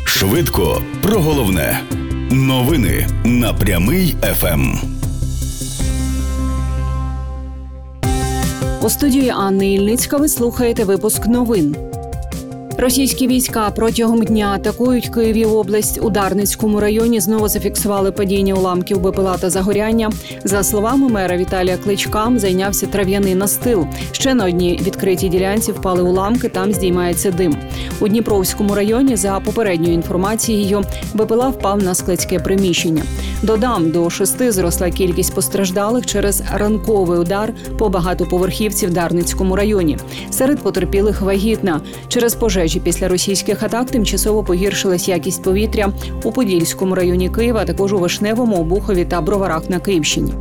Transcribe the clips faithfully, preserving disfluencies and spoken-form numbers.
Швидко про головне. Новини на Прямий еф ем. У студії Анни Ільницька ви слухаєте випуск новин. Російські війська протягом дня атакують Київ і область. У Дарницькому районі знову зафіксували падіння уламків БПЛА та загоряння. За словами мера Віталія Кличка, зайнявся трав'яний настил. Ще на одній відкритій ділянці впали уламки, там здіймається дим. У Дніпровському районі, за попередньою інформацією, БПЛА впав на складське приміщення. Додам, до шести зросла кількість постраждалих через ранковий удар по багатоповерхівці в Дарницькому районі. Серед потерпілих вагітна. Через пожежі після російських атак тимчасово погіршилась якість повітря у Подільському районі Києва, а також у Вишневому, Обухові та Броварах на Київщині.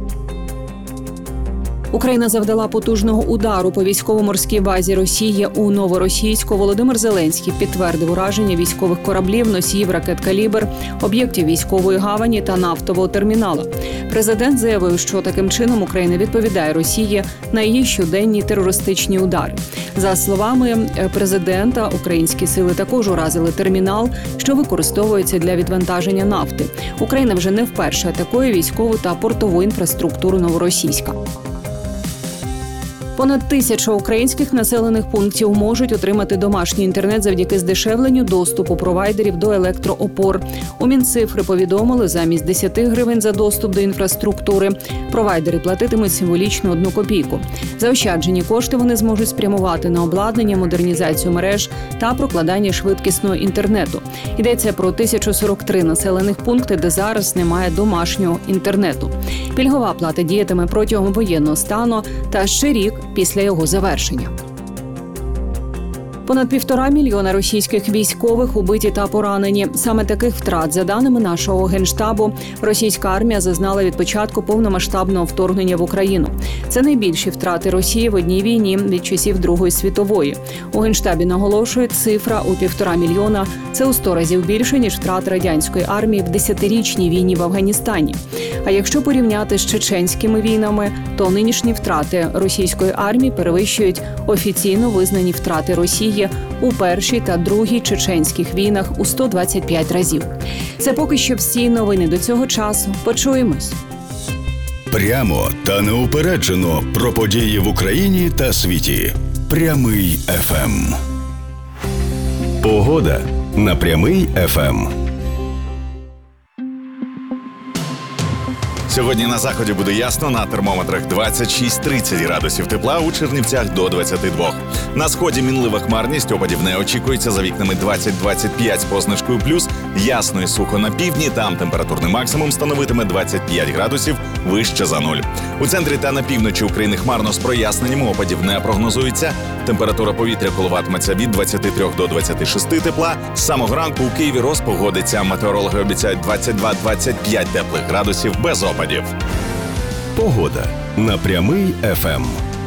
Україна завдала потужного удару по військово-морській базі Росії у Новоросійську. Володимир Зеленський підтвердив ураження військових кораблів, носіїв ракет «Калібр», об'єктів військової гавані та нафтового термінала. Президент заявив, що таким чином Україна відповідає Росії на її щоденні терористичні удари. За словами президента, українські сили також уразили термінал, що використовується для відвантаження нафти. Україна вже не вперше атакує військову та портову інфраструктуру Новоросійська. Понад тисяча українських населених пунктів можуть отримати домашній інтернет завдяки здешевленню доступу провайдерів до електроопор. У Мінцифри повідомили, замість десять гривень за доступ до інфраструктури провайдери платитимуть символічну одну копійку. Заощаджені кошти вони зможуть спрямувати на обладнання, модернізацію мереж та прокладання швидкісного інтернету. Йдеться про тисячу сорок три населених пункти, де зараз немає домашнього інтернету. Пільгова плата діятиме протягом воєнного стану та ще рік після його завершення. Понад півтора мільйона російських військових убиті та поранені. Саме таких втрат, за даними нашого Генштабу, російська армія зазнала від початку повномасштабного вторгнення в Україну. Це найбільші втрати Росії в одній війні від часів Другої світової. У Генштабі наголошують, цифра у півтора мільйона – це у сто разів більше, ніж втрати радянської армії в десятирічній війні в Афганістані. А якщо порівняти з чеченськими війнами, то нинішні втрати російської армії перевищують офіційно визнані втрати Росії у першій та другій чеченських війнах у сто двадцять п'ять разів. Це поки що всі новини до цього часу. Почуємось. Прямо та неупереджено про події в Україні та світі. Прямий еф ем. Погода на Прямий еф ем. Сьогодні на заході буде ясно, на термометрах двадцять шість - тридцять градусів тепла, у Чернівцях до двадцяти двох. На сході мінлива хмарність, опадів не очікується, за вікнами двадцять - двадцять п'ять з позначкою плюс, ясно і сухо на півдні, там температурний максимум становитиме двадцять п'ять градусів, вище за нуль. У центрі та на півночі України хмарно з проясненням, опадів не прогнозується, температура повітря коливатиметься від двадцяти трьох до двадцяти шести тепла, з самого ранку у Києві розпогодиться, метеорологи обіцяють двадцять два - двадцять п'ять теплих градусів без опадів. Погода на Прямий еф ем.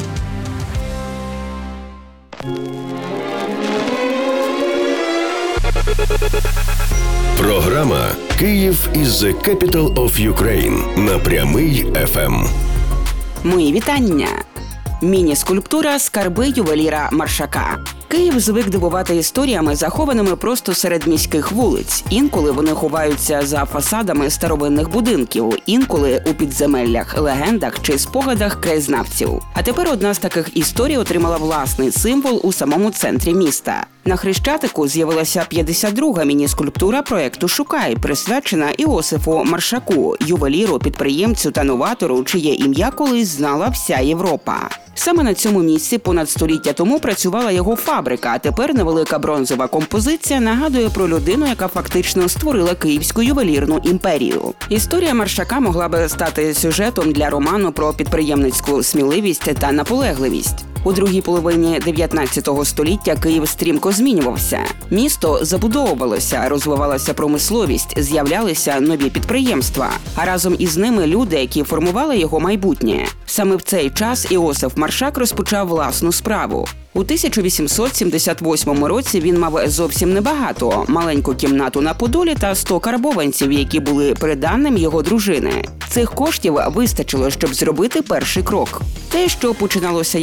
Програма «Київ is the capital of Ukraine» на Прямий еф ем. Мої вітання. Міні-скульптура «Скарби ювеліра Маршака». Київ звик дивувати історіями, захованими просто серед міських вулиць. Інколи вони ховаються за фасадами старовинних будинків, інколи у підземеллях, легендах чи спогадах краєзнавців. А тепер одна з таких історій отримала власний символ у самому центрі міста. На Хрещатику з'явилася п'ятдесят друга міні-скульптура проєкту «Шукай», присвячена Іосифу Маршаку, ювеліру, підприємцю та новатору, чиє ім'я колись знала вся Європа. Саме на цьому місці понад століття тому працювала його фабрика, а тепер невелика бронзова композиція нагадує про людину, яка фактично створила київську ювелірну імперію. Історія Маршака могла би стати сюжетом для роману про підприємницьку сміливість та наполегливість. У другій половині дев'ятнадцятого століття Київ стрімко змінювався. Місто забудовувалося, розвивалася промисловість, з'являлися нові підприємства, а разом із ними люди, які формували його майбутнє. Саме в цей час Іосиф Маршак розпочав власну справу. У тисяча вісімсот сімдесят восьмому році він мав зовсім небагато – маленьку кімнату на Подолі та сто карбованців, які були приданним його дружини. Цих коштів вистачило, щоб зробити перший крок. Те, що починалося як невелика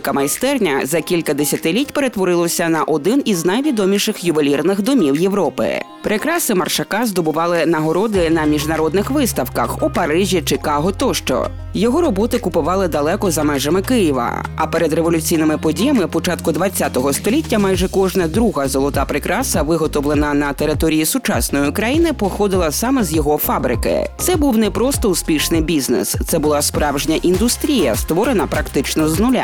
невелика майстерня за кілька десятиліть перетворилася на один із найвідоміших ювелірних домів Європи. Прикраси Маршака здобували нагороди на міжнародних виставках у Парижі, Чикаго тощо. Його роботи купували далеко за межами Києва. А перед революційними подіями початку ХХ століття майже кожна друга золота прикраса, виготовлена на території сучасної України, походила саме з його фабрики. Це був не просто успішний бізнес, це була справжня індустрія, створена практично з нуля.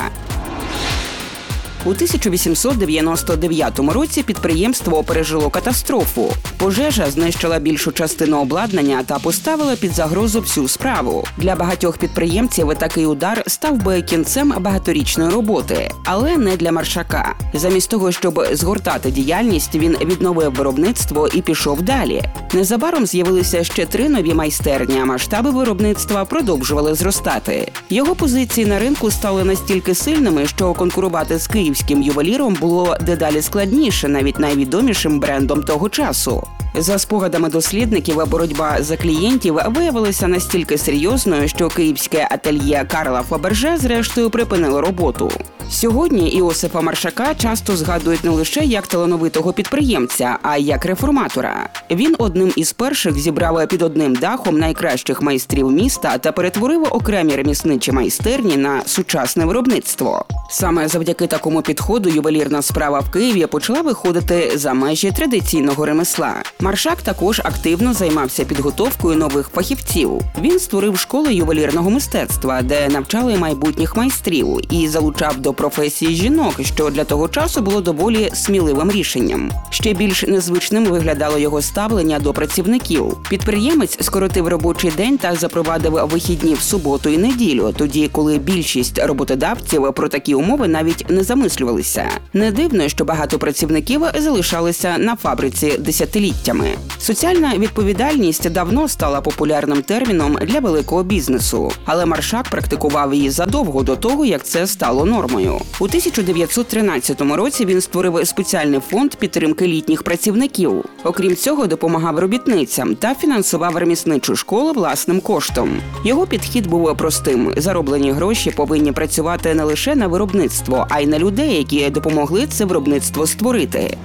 У тисяча вісімсот дев'яносто дев'ятому році підприємство пережило катастрофу. Пожежа знищила більшу частину обладнання та поставила під загрозу всю справу. Для багатьох підприємців такий удар став би кінцем багаторічної роботи. Але не для Маршака. Замість того, щоб згортати діяльність, він відновив виробництво і пішов далі. Незабаром з'явилися ще три нові майстерні, а масштаби виробництва продовжували зростати. Його позиції на ринку стали настільки сильними, що конкурувати з київським ювеліром було дедалі складніше навіть найвідомішим брендом того часу. За спогадами дослідників, боротьба за клієнтів виявилася настільки серйозною, що київське ательє Карла Фаберже зрештою припинило роботу. Сьогодні Іосифа Маршака часто згадують не лише як талановитого підприємця, а й як реформатора. Він одним із перших зібрав під одним дахом найкращих майстрів міста та перетворив окремі ремісничі майстерні на сучасне виробництво. Саме завдяки такому підходу ювелірна справа в Києві почала виходити за межі традиційного ремесла. Маршак також активно займався підготовкою нових фахівців. Він створив школи ювелірного мистецтва, де навчали майбутніх майстрів, і залучав до професії жінок, що для того часу було доволі сміливим рішенням. Ще більш незвичним виглядало його ставлення до працівників. Підприємець скоротив робочий день та запровадив вихідні в суботу і неділю, тоді, коли більшість роботодавців про такі умови навіть не замислювалися. Не дивно, що багато працівників залишалися на фабриці десятиліттями. Соціальна відповідальність давно стала популярним терміном для великого бізнесу, але Маршак практикував її задовго до того, як це стало нормою. У тисяча дев'ятсот тринадцятому році він створив спеціальний фонд підтримки літніх працівників. Окрім цього, допомагав робітницям та фінансував ремісничу школу власним коштом. Його підхід був простим. Зароблені гроші повинні працювати не лише на виробництво, а й на людей, які допомогли це виробництво створити.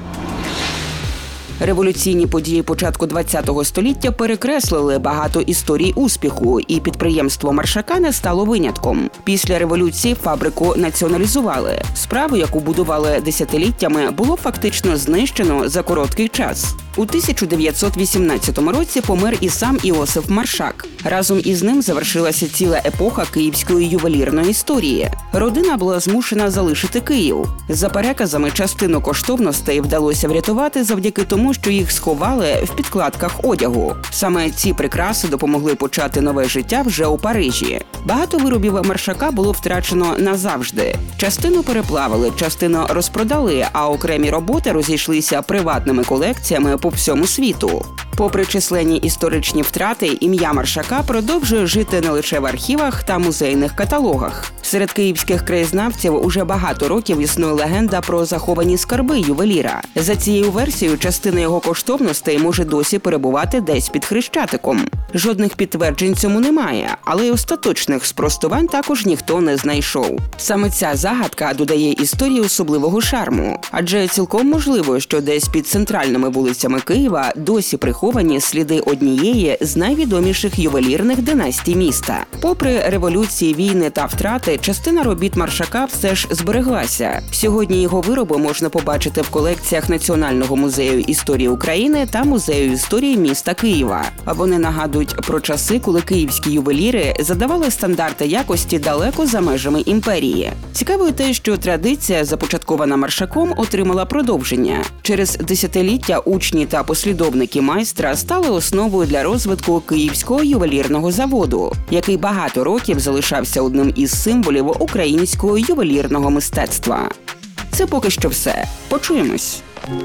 Революційні події початку ХХ століття перекреслили багато історій успіху, і підприємство Маршака не стало винятком. Після революції фабрику націоналізували. Справу, яку будували десятиліттями, було фактично знищено за короткий час. У тисяча дев'ятсот вісімнадцятому році помер і сам Іосиф Маршак. Разом із ним завершилася ціла епоха київської ювелірної історії. Родина була змушена залишити Київ. За переказами, частину коштовностей вдалося врятувати завдяки тому, що їх сховали в підкладках одягу. Саме ці прикраси допомогли почати нове життя вже у Парижі. Багато виробів Маршака було втрачено назавжди. Частину переплавили, частину розпродали, а окремі роботи розійшлися приватними колекціями по всьому світу. Попри численні історичні втрати, ім'я Маршака продовжує жити не лише в архівах та музейних каталогах. Серед київських краєзнавців уже багато років існує легенда про заховані скарби ювеліра. За цією версією, частина його коштовностей може досі перебувати десь під Хрещатиком. Жодних підтверджень цьому немає, але й остаточних спростувань також ніхто не знайшов. Саме ця загадка додає історії особливого шарму. Адже цілком можливо, що десь під центральними вулицями Києва досі приховані сліди однієї з найвідоміших ювелірних династій міста. Попри революції, війни та втрати, частина робіт Маршака все ж збереглася. Сьогодні його вироби можна побачити в колекціях Національного музею історії України та Музею історії міста Києва. Вони нагадують про часи, коли київські ювеліри задавали стандарти якості далеко за межами імперії. Цікаво те, що традиція, започаткована Маршаком, отримала продовження. Через десятиліття учні та послідовники майстра стали основою для розвитку Київського ювелірного заводу, який багато років залишався одним із символів українського ювелірного мистецтва. Це поки що все. Почуємось.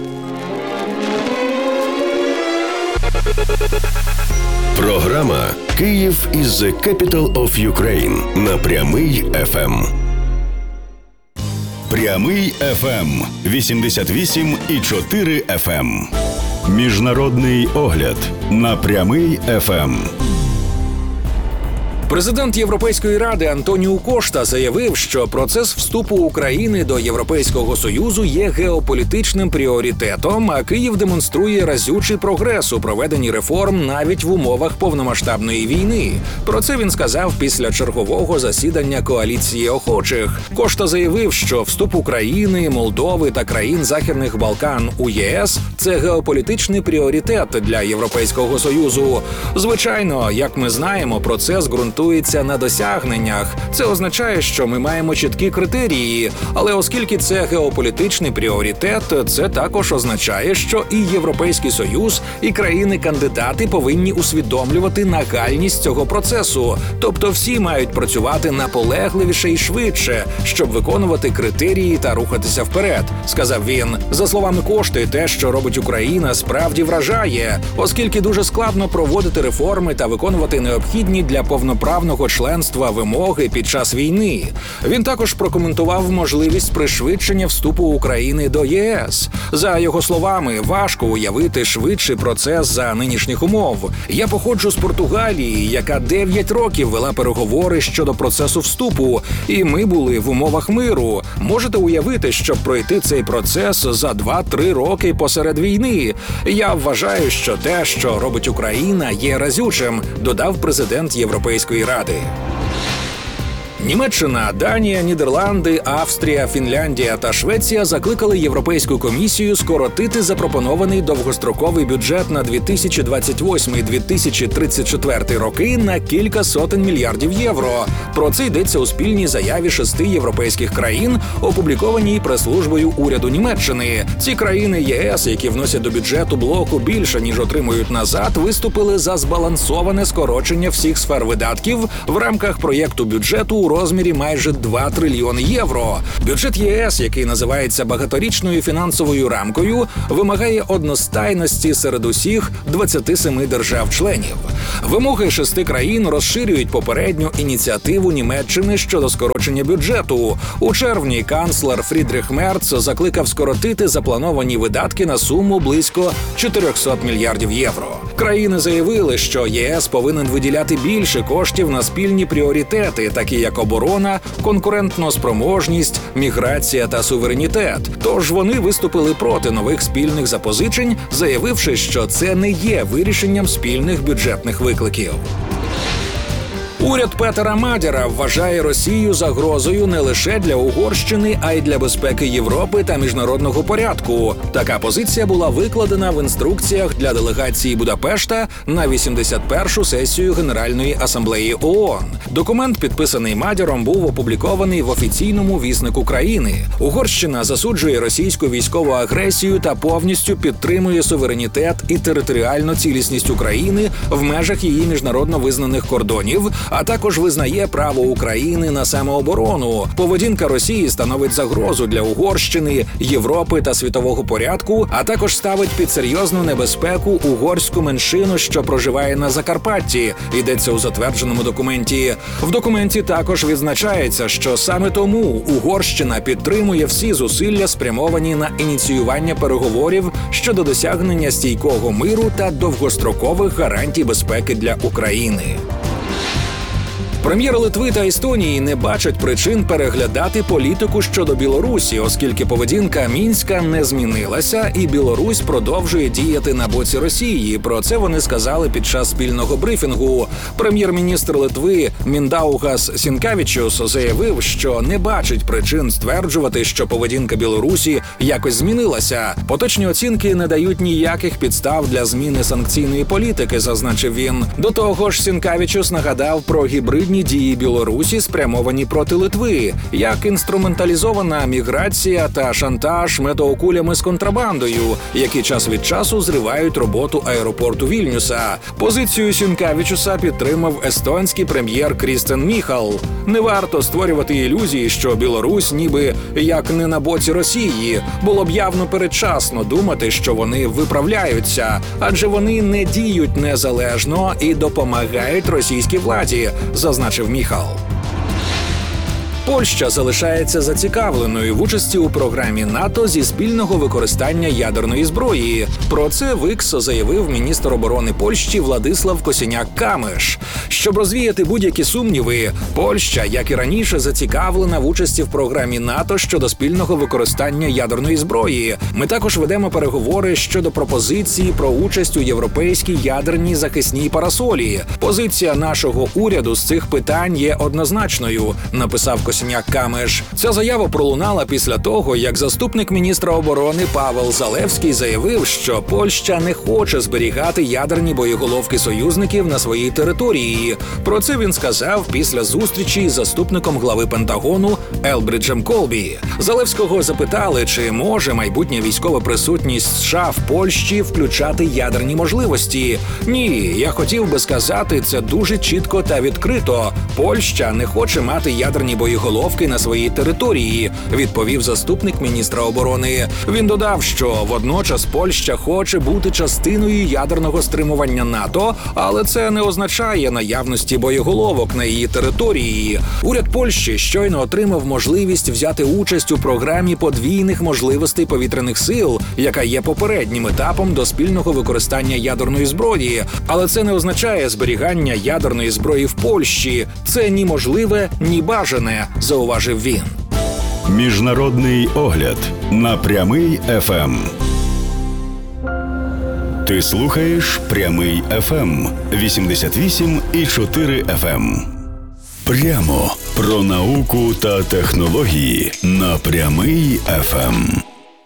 Програма «Київ is the capital of Ukraine» на Прямий еф ем. Прямий еф ем вісімдесят вісім і чотири еф ем. Міжнародний огляд на Прямий еф ем. Президент Європейської ради Антоніу Кошта заявив, що процес вступу України до Європейського Союзу є геополітичним пріоритетом, а Київ демонструє разючий прогрес у проведенні реформ навіть в умовах повномасштабної війни. Про це він сказав після чергового засідання коаліції охочих. Кошта заявив, що вступ України, Молдови та країн Західних Балкан у ЄС – це геополітичний пріоритет для Європейського Союзу. Звичайно, як ми знаємо, процес ґрунтується на досягненнях. Це означає, що ми маємо чіткі критерії. Але оскільки це геополітичний пріоритет, це також означає, що і Європейський Союз, і країни-кандидати повинні усвідомлювати нагальність цього процесу. Тобто всі мають працювати наполегливіше і швидше, щоб виконувати критерії та рухатися вперед, сказав він. За словами Кошти, те, що робить Україна, справді вражає, оскільки дуже складно проводити реформи та виконувати необхідні для повноправного членства вимоги під час війни. Він також прокоментував можливість пришвидшення вступу України до ЄС. За його словами, важко уявити швидший процес за нинішніх умов. Я походжу з Португалії, яка дев'ять років вела переговори щодо процесу вступу, і ми були в умовах миру. Можете уявити, щоб пройти цей процес за два-три роки посеред війни? Я вважаю, що те, що робить Україна, є разючим, додав президент Європейської ради. Німеччина, Данія, Нідерланди, Австрія, Фінляндія та Швеція закликали Європейську комісію скоротити запропонований довгостроковий бюджет на дві тисячі двадцять восьмий - дві тисячі тридцять четвертий роки на кілька сотень мільярдів євро. Про це йдеться у спільній заяві шести європейських країн, опублікованій прес-службою уряду Німеччини. Ці країни ЄС, які вносять до бюджету блоку більше, ніж отримують назад, виступили за збалансоване скорочення всіх сфер видатків в рамках проєкту бюджету у розмірі майже два трильйони євро. Бюджет ЄС, який називається багаторічною фінансовою рамкою, вимагає одностайності серед усіх двадцяти семи держав-членів. Вимоги шести країн розширюють попередню ініціативу Німеччини щодо скорочення бюджету. У червні канцлер Фрідріх Мерц закликав скоротити заплановані видатки на суму близько чотирьохсот мільярдів євро. Країни заявили, що ЄС повинен виділяти більше коштів на спільні пріоритети, такі як оборона, конкурентноспроможність, міграція та суверенітет. Тож вони виступили проти нових спільних запозичень, заявивши, що це не є вирішенням спільних бюджетних викликів. Уряд Петера Мадяра вважає Росію загрозою не лише для Угорщини, а й для безпеки Європи та міжнародного порядку. Така позиція була викладена в інструкціях для делегації Будапешта на вісімдесят першу сесію Генеральної асамблеї ООН. Документ, підписаний Мадяром, був опублікований в офіційному віснику країни. Угорщина засуджує російську військову агресію та повністю підтримує суверенітет і територіальну цілісність України в межах її міжнародно визнаних кордонів, а також визнає право України на самооборону. Поведінка Росії становить загрозу для Угорщини, Європи та світового порядку, а також ставить під серйозну небезпеку угорську меншину, що проживає на Закарпатті, йдеться у затвердженому документі. В документі також відзначається, що саме тому Угорщина підтримує всі зусилля, спрямовані на ініціювання переговорів щодо досягнення стійкого миру та довгострокових гарантій безпеки для України. Прем'єр Литви та Естонії не бачать причин переглядати політику щодо Білорусі, оскільки поведінка Мінська не змінилася і Білорусь продовжує діяти на боці Росії. Про це вони сказали під час спільного брифінгу. Прем'єр-міністр Литви Міндаугас Сінкевічус заявив, що не бачить причин стверджувати, що поведінка Білорусі якось змінилася. Поточні оцінки не дають ніяких підстав для зміни санкційної політики, зазначив він. До того ж, Сінкевічус нагадав про гібридні дії Білорусі, спрямовані проти Литви, як інструменталізована міграція та шантаж медоокулями з контрабандою, які час від часу зривають роботу аеропорту Вільнюса. Позицію Сінкевічуса підтримав естонський прем'єр Крістен Міхал. Не варто створювати ілюзії, що Білорусь ніби як не на боці Росії. Було б явно передчасно думати, що вони виправляються, адже вони не діють незалежно і допомагають російській владі, зазначив Міхал. Польща залишається зацікавленою в участі у програмі НАТО зі спільного використання ядерної зброї. Про це в Ікс заявив міністр оборони Польщі Владислав Косіняк-Камиш. Щоб розвіяти будь-які сумніви, Польща, як і раніше, зацікавлена в участі в програмі НАТО щодо спільного використання ядерної зброї. Ми також ведемо переговори щодо пропозиції про участь у європейській ядерній захисній парасолі. Позиція нашого уряду з цих питань є однозначною, написав Косіняк-Камиш. Ця заява пролунала після того, як заступник міністра оборони Павел Залевський заявив, що Польща не хоче зберігати ядерні боєголовки союзників на своїй території. Про це він сказав після зустрічі з заступником глави Пентагону Елбриджем Колбі. Залевського запитали, чи може майбутня військова присутність США в Польщі включати ядерні можливості. Ні, я хотів би сказати це дуже чітко та відкрито. Польща не хоче мати ядерні боєголовки на своїй території, відповів заступник міністра оборони. Він додав, що водночас Польща хоче бути частиною ядерного стримування НАТО, але це не означає наявності боєголовок на її території. Уряд Польщі щойно отримав можливість взяти участь у програмі подвійних можливостей повітряних сил, яка є попереднім етапом до спільного використання ядерної зброї. Але це не означає зберігання ядерної зброї в Польщі. Це ні можливе, ні бажане, зауважив він. Міжнародний огляд на Прямий еф ем. Ти слухаєш Прямий еф ем вісімдесят вісім і чотири еф ем. Прямо про науку та технології на Прямий еф ем.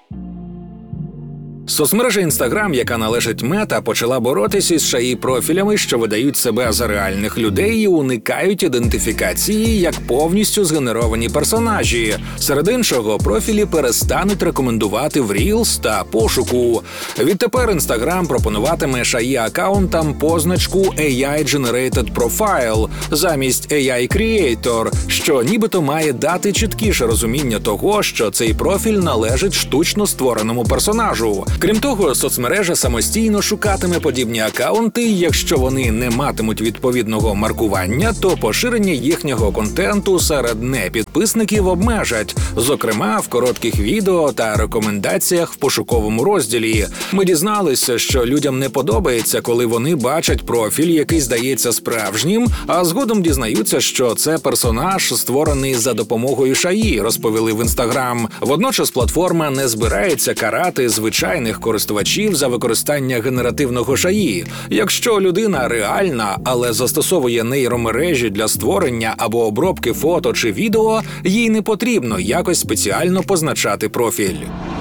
Соцмережа Інстаграм, яка належить Мета, почала боротися із шаї профілями, що видають себе за реальних людей і уникають ідентифікації як повністю згенеровані персонажі. Серед іншого, профілі перестануть рекомендувати в Reels та пошуку. Відтепер Інстаграм пропонуватиме шаї акаунтам позначку ей ай-Generated Profile замість ей ай-Creator, що нібито має дати чіткіше розуміння того, що цей профіль належить штучно створеному персонажу. Крім того, соцмережа самостійно шукатиме подібні акаунти, якщо вони не матимуть відповідного маркування, то поширення їхнього контенту серед непідписників обмежать, зокрема в коротких відео та рекомендаціях в пошуковому розділі. Ми дізналися, що людям не подобається, коли вони бачать профіль, який здається справжнім, а згодом дізнаються, що це персонаж, створений за допомогою шаї, розповіли в Інстаграм. Водночас платформа не збирається карати звичайних користувачів за використання генеративного шаї. Якщо людина реальна, але застосовує нейромережі для створення або обробки фото чи відео, їй не потрібно якось спеціально позначати профіль.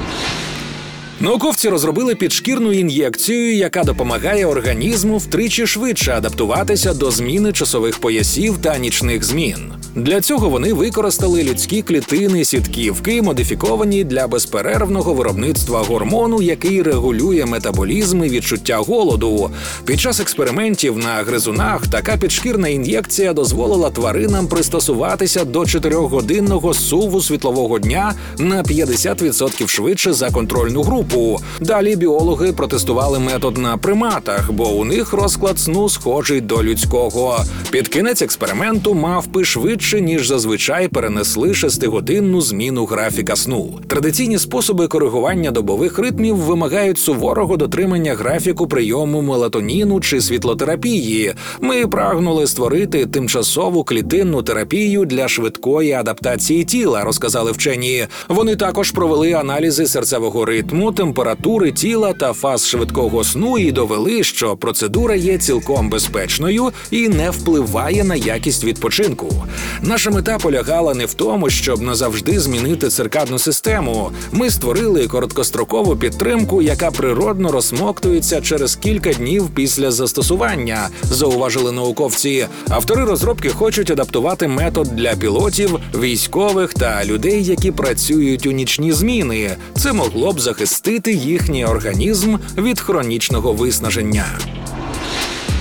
Науковці розробили підшкірну ін'єкцію, яка допомагає організму втричі швидше адаптуватися до зміни часових поясів та нічних змін. Для цього вони використали людські клітини сітківки, модифіковані для безперервного виробництва гормону, який регулює метаболізм і відчуття голоду. Під час експериментів на гризунах така підшкірна ін'єкція дозволила тваринам пристосуватися до чотирьохгодинного суву світлового дня на п'ятдесят відсотків швидше за контрольну групу. Далі біологи протестували метод на приматах, бо у них розклад сну схожий до людського. Під кінець експерименту мавпи швидше ніж зазвичай перенесли шестигодинну зміну графіка сну. Традиційні способи коригування добових ритмів вимагають суворого дотримання графіку прийому мелатоніну чи світлотерапії. Ми прагнули створити тимчасову клітинну терапію для швидкої адаптації тіла, розказали вчені. Вони також провели аналізи серцевого ритму, температури тіла та фаз швидкого сну і довели, що процедура є цілком безпечною і не впливає на якість відпочинку. Наша мета полягала не в тому, щоб назавжди змінити циркадну систему. Ми створили короткострокову підтримку, яка природно розсмоктується через кілька днів після застосування, зауважили науковці. Автори розробки хочуть адаптувати метод для пілотів, військових та людей, які працюють у нічні зміни. Це могло б захистити їхній організм від хронічного виснаження.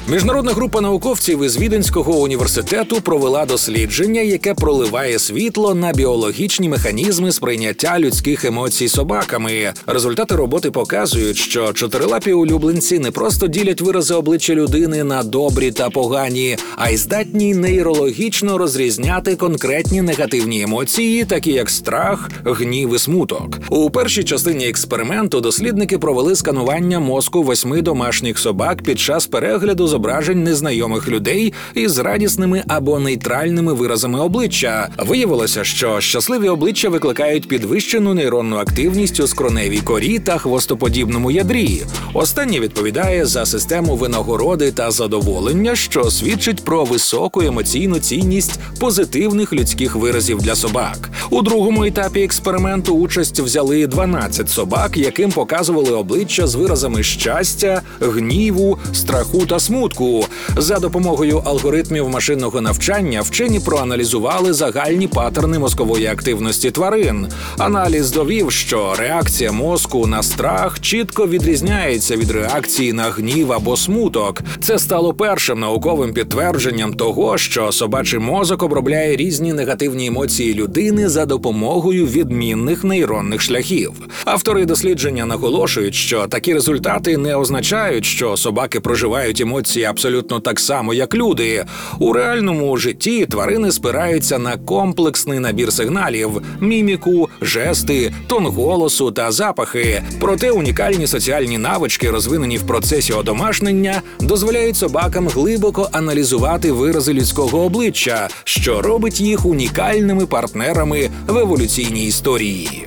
Міжнародна група науковців із Віденського університету провела дослідження, яке проливає світло на біологічні механізми сприйняття людських емоцій собаками. Результати роботи показують, що чотирилапі улюбленці не просто ділять вирази обличчя людини на добрі та погані, а й здатні нейрологічно розрізняти конкретні негативні емоції, такі як страх, гнів і смуток. У першій частині експерименту дослідники провели сканування мозку восьми домашніх собак під час перегляду зображень незнайомих людей із радісними або нейтральними виразами обличчя. Виявилося, що щасливі обличчя викликають підвищену нейронну активність у скроневій корі та хвостоподібному ядрі. Останнє відповідає за систему винагороди та задоволення, що свідчить про високу емоційну цінність позитивних людських виразів для собак. У другому етапі експерименту участь взяли дванадцять собак, яким показували обличчя з виразами щастя, гніву, страху та смутку. За допомогою алгоритмів машинного навчання вчені проаналізували загальні паттерни мозкової активності тварин. Аналіз довів, що реакція мозку на страх чітко відрізняється від реакції на гнів або смуток. Це стало першим науковим підтвердженням того, що собачий мозок обробляє різні негативні емоції людини за допомогою відмінних нейронних шляхів. Автори дослідження наголошують, що такі результати не означають, що собаки проживають емоції абсолютно так само, як люди. У реальному житті тварини спираються на комплексний набір сигналів – міміку, жести, тон голосу та запахи. Проте унікальні соціальні навички, розвинені в процесі одомашнення, дозволяють собакам глибоко аналізувати вирази людського обличчя, що робить їх унікальними партнерами в еволюційній історії.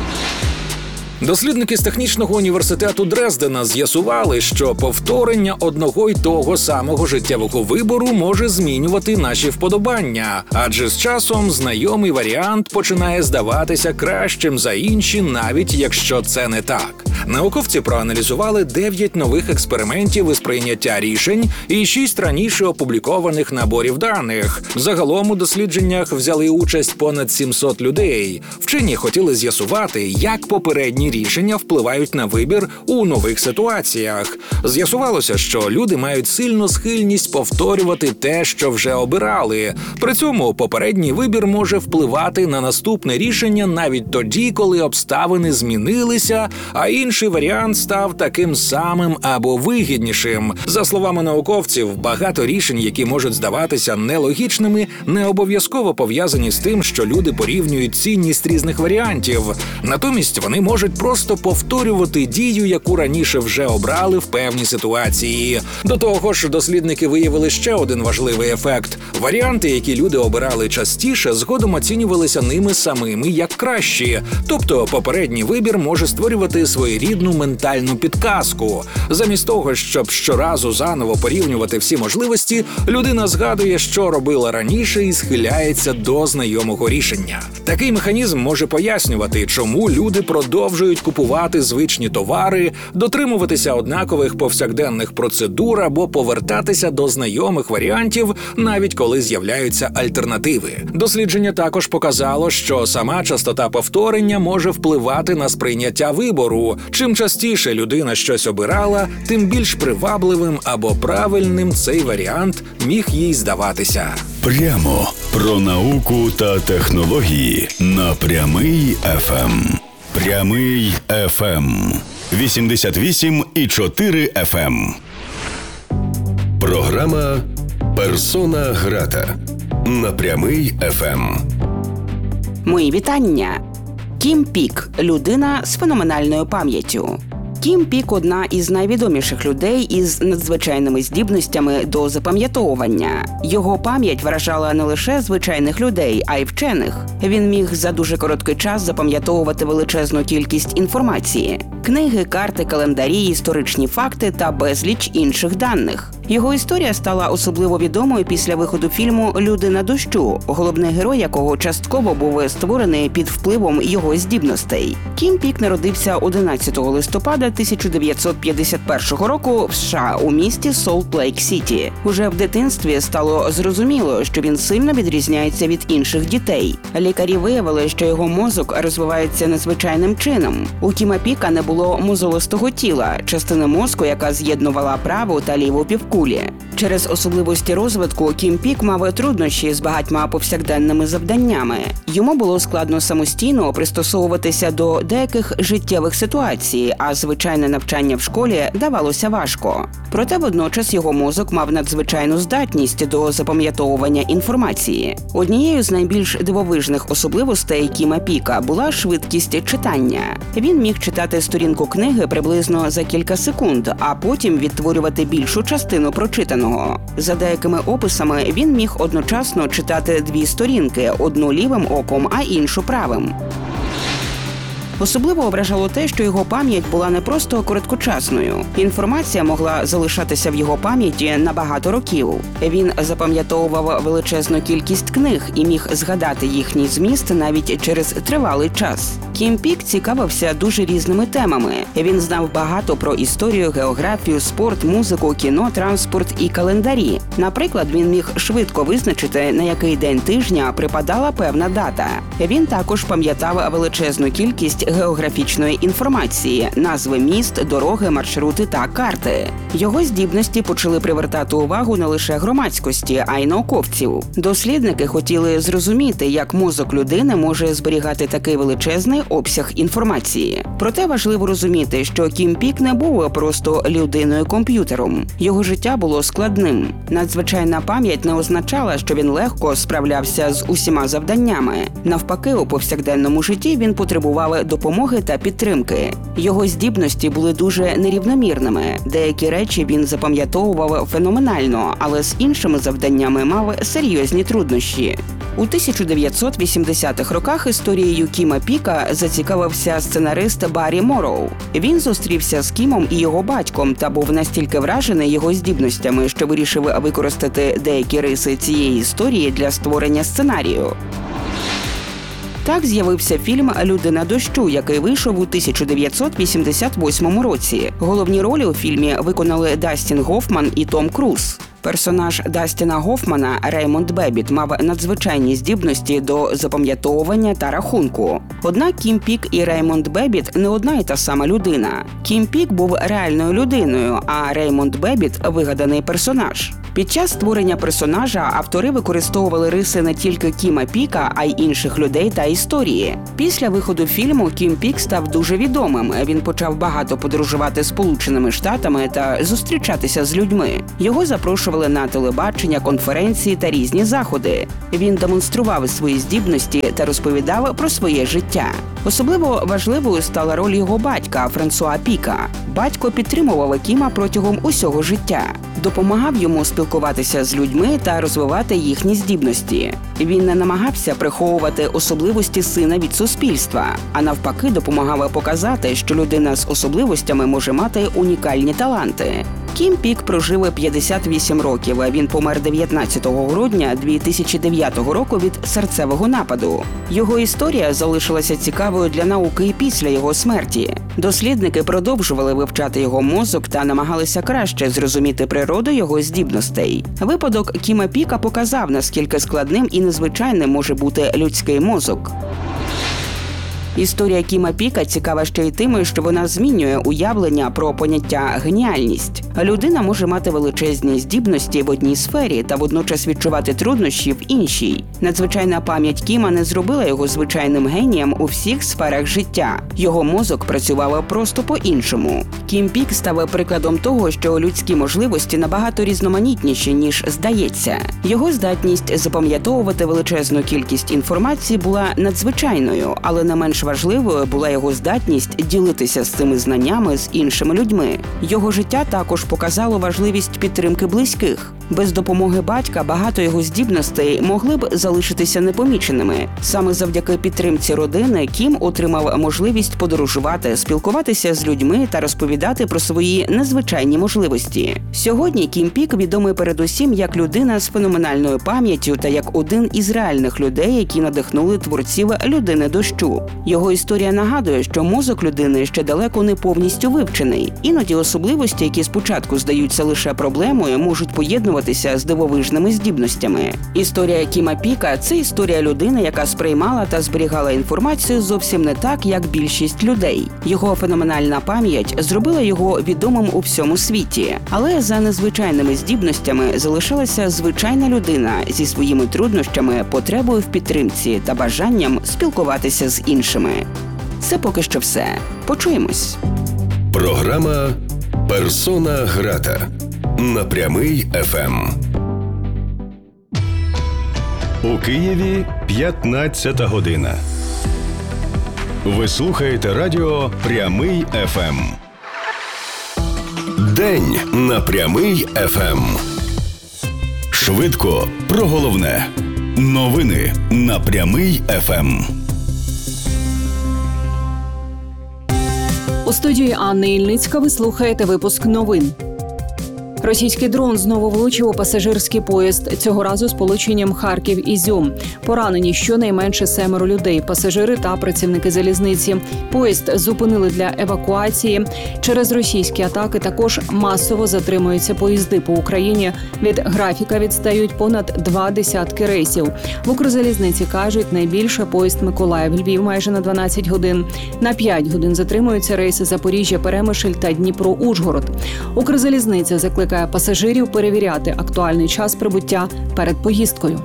Дослідники з технічного університету Дрездена з'ясували, що повторення одного й того самого життєвого вибору може змінювати наші вподобання, адже з часом знайомий варіант починає здаватися кращим за інші, навіть якщо це не так. Науковці проаналізували дев'ять нових експериментів із прийняття рішень і шість раніше опублікованих наборів даних. Загалом у дослідженнях взяли участь понад сімсот людей. Вчені хотіли з'ясувати, як попередні рішення впливають на вибір у нових ситуаціях. З'ясувалося, що люди мають сильну схильність повторювати те, що вже обирали. При цьому попередній вибір може впливати на наступне рішення навіть тоді, коли обставини змінилися, а інший варіант став таким самим або вигіднішим. За словами науковців, багато рішень, які можуть здаватися нелогічними, не обов'язково пов'язані з тим, що люди порівнюють цінність різних варіантів. Натомість вони можуть просто повторювати дію, яку раніше вже обрали в певній ситуації. До того ж, дослідники виявили ще один важливий ефект. Варіанти, які люди обирали частіше, згодом оцінювалися ними самими як кращі. Тобто попередній вибір може створювати своєрідну ментальну підказку. Замість того, щоб щоразу заново порівнювати всі можливості, людина згадує, що робила раніше, і схиляється до знайомого рішення. Такий механізм може пояснювати, чому люди продовжують купувати звичні товари, дотримуватися однакових повсякденних процедур або повертатися до знайомих варіантів, навіть коли з'являються альтернативи. Дослідження також показало, що сама частота повторення може впливати на сприйняття вибору. Чим частіше людина щось обирала, тим більш привабливим або правильним цей варіант міг їй здаватися. Прямо про науку та технології на Прямий еф ем. Прямий еф ем. вісімдесят вісім і чотири еф ем. Програма «Персона грата» на Прямий еф ем. Мої вітання! Кім Пік – людина з феноменальною пам'яттю. Кім Пік – одна із найвідоміших людей із надзвичайними здібностями до запам'ятовування. Його пам'ять вражала не лише звичайних людей, а й вчених. Він міг за дуже короткий час запам'ятовувати величезну кількість інформації – книги, карти, календарі, історичні факти та безліч інших даних. Його історія стала особливо відомою після виходу фільму «Людина дощу», головний герой якого частково був створений під впливом його здібностей. Кім Пік народився одинадцятого листопада тисяча дев'ятсот п'ятдесят першого року в США у місті Солт-Лейк-Сіті. Уже в дитинстві стало зрозуміло, що він сильно відрізняється від інших дітей. Лікарі виявили, що його мозок розвивається незвичайним чином. У Кіма Піка не було мозолистого тіла, частини мозку, яка з'єднувала праву та ліву півкулі. скулі. Через особливості розвитку Кім Пік мав труднощі з багатьма повсякденними завданнями. Йому було складно самостійно пристосовуватися до деяких життєвих ситуацій, а звичайне навчання в школі давалося важко. Проте водночас його мозок мав надзвичайну здатність до запам'ятовування інформації. Однією з найбільш дивовижних особливостей Кіма Піка була швидкість читання. Він міг читати сторінку книги приблизно за кілька секунд, а потім відтворювати більшу частину прочитаного. За деякими описами, він міг одночасно читати дві сторінки, одну лівим оком, а іншу правим. Особливо вражало те, що його пам'ять була не просто короткочасною. Інформація могла залишатися в його пам'яті на багато років. Він запам'ятовував величезну кількість книг і міг згадати їхній зміст навіть через тривалий час. Кім Пік цікавився дуже різними темами. Він знав багато про історію, географію, спорт, музику, кіно, транспорт і календарі. Наприклад, він міг швидко визначити, на який день тижня припадала певна дата. Він також пам'ятав величезну кількість географічної інформації, назви міст, дороги, маршрути та карти. Його здібності почали привертати увагу не лише громадськості, а й науковців. Дослідники хотіли зрозуміти, як мозок людини може зберігати такий величезний обсяг інформації. Проте важливо розуміти, що Кім Пік не був просто людиною-комп'ютером. Його життя було складним. Надзвичайна пам'ять не означала, що він легко справлявся з усіма завданнями. Навпаки, у повсякденному житті він потребував допомоги та підтримки. Його здібності були дуже нерівномірними. Деякі речі він запам'ятовував феноменально, але з іншими завданнями мав серйозні труднощі. У тисяча дев'ятсот вісімдесятих роках історією Кіма Піка зацікавився сценарист Баррі Морроу. Він зустрівся з Кімом і його батьком та був настільки вражений його здібностями, що вирішив використати деякі риси цієї історії для створення сценарію. Так з'явився фільм «Людина дощу», який вийшов у тисяча дев'ятсот вісімдесят восьмому році. Головні ролі у фільмі виконали Дастін Гофман і Том Круз. Персонаж Дастіна Гофмана, Реймонд Бебіт, мав надзвичайні здібності до запам'ятовування та рахунку. Однак Кім Пік і Реймонд Бебіт не одна й та сама людина. Кім Пік був реальною людиною, а Реймонд Бебіт – вигаданий персонаж. Під час створення персонажа автори використовували риси не тільки Кіма Піка, а й інших людей та історії. Після виходу фільму Кім Пік став дуже відомим. Він почав багато подорожувати Сполученими Штатами та зустрічатися з людьми. Його запрошували на телебачення, конференції та різні заходи. Він демонстрував свої здібності та розповідав про своє життя. Особливо важливою стала роль його батька Франсуа Піка. Батько підтримував Кіма протягом усього життя, допомагав йому спілкуватися з людьми та розвивати їхні здібності. Він не намагався приховувати особливості сина від суспільства, а навпаки допомагав показати, що людина з особливостями може мати унікальні таланти. Кім Пік прожив п'ятдесят вісім років. Він помер дев'ятнадцятого грудня дві тисячі дев'ятого року від серцевого нападу. Його історія залишилася цікавою для науки і після його смерті. Дослідники продовжували вивчати його мозок та намагалися краще зрозуміти природу його здібностей. Випадок Кіма Піка показав, наскільки складним і незвичайним може бути людський мозок. Історія Кіма Піка цікава ще й тим, що вона змінює уявлення про поняття «геніальність». Людина може мати величезні здібності в одній сфері та водночас відчувати труднощі в іншій. Надзвичайна пам'ять Кіма не зробила його звичайним генієм у всіх сферах життя. Його мозок працював просто по-іншому. Кім Пік став прикладом того, що людські можливості набагато різноманітніші, ніж здається. Його здатність запам'ятовувати величезну кількість інформації була надзвичайною, але не менш важливою була його здатність ділитися з цими знаннями з іншими людьми. Його життя також показало важливість підтримки близьких. Без допомоги батька багато його здібностей могли б залишитися непоміченими. Саме завдяки підтримці родини Кім отримав можливість подорожувати, спілкуватися з людьми та розповідати про свої незвичайні можливості. Сьогодні Кім Пік відомий передусім як людина з феноменальною пам'яттю та як один із реальних людей, які надихнули творців «Людини дощу». Його історія нагадує, що мозок людини ще далеко не повністю вивчений. Іноді особливості, які спочатку здаються лише проблемою, можуть поєднуватися з дивовижними здібностями. Історія Кіма Піка – це історія людини, яка сприймала та зберігала інформацію зовсім не так, як більшість людей. Його феноменальна пам'ять зробила його відомим у всьому світі. Але за незвичайними здібностями залишалася звичайна людина зі своїми труднощами, потребою в підтримці та бажанням спілкуватися з іншими. Це поки що все. Почуємось. Програма «Персона грата» на Прямий еф ем. У Києві п'ятнадцята година. Ви слухаєте радіо «Прямий еф ем». День на Прямий еф ем. Швидко про головне. Новини на Прямий еф ем. У студії Анни Ільницька ви слухаєте випуск новин. Російський дрон знову влучив у пасажирський поїзд, цього разу з полученням Харків-Ізюм. Поранені щонайменше семеро людей, пасажири та працівники залізниці. Поїзд зупинили для евакуації. Через російські атаки також масово затримуються поїзди по Україні. Від графіка відстають понад два десятки рейсів. В Укрзалізниці кажуть, найбільше поїзд Миколаїв-Львів майже на дванадцять годин. На п'ять годин затримуються рейси Запоріжжя-Перемишль та Дніпро-Ужгород. Укрзалізниця закликає пасажирів перевіряти актуальний час прибуття перед поїздкою.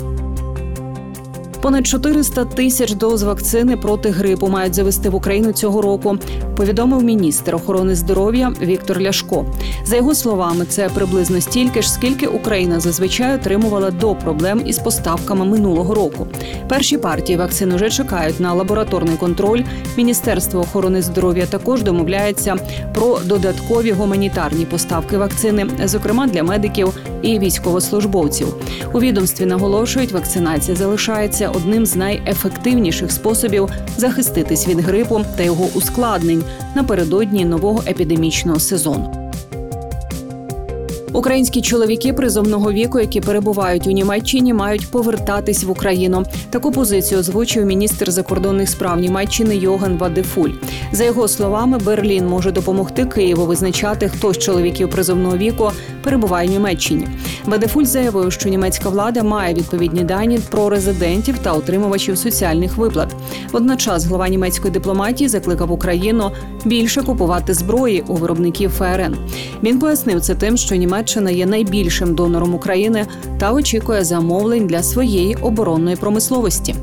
Понад чотириста тисяч доз вакцини проти грипу мають завести в Україну цього року, повідомив міністр охорони здоров'я Віктор Ляшко. За його словами, це приблизно стільки ж, скільки Україна зазвичай отримувала до проблем із поставками минулого року. Перші партії вакцин уже чекають на лабораторний контроль. Міністерство охорони здоров'я також домовляється про додаткові гуманітарні поставки вакцини, зокрема для медиків і військовослужбовців. У відомстві наголошують, вакцинація залишається одним з найефективніших способів захиститись від грипу та його ускладнень напередодні нового епідемічного сезону. Українські чоловіки призовного віку, які перебувають у Німеччині, мають повертатись в Україну. Таку позицію озвучив міністр закордонних справ Німеччини Йоганн Вадефуль. За його словами, Берлін може допомогти Києву визначати, хто з чоловіків призовного віку перебуває в Німеччині. Вадефуль заявив, що німецька влада має відповідні дані про резидентів та отримувачів соціальних виплат. Водночас глава німецької дипломатії закликав Україну більше купувати зброї у виробників ФРН. Він пояснив це тим, що Німеччина є найбільшим донором України та очікує замовлень для своєї оборонної промисловості.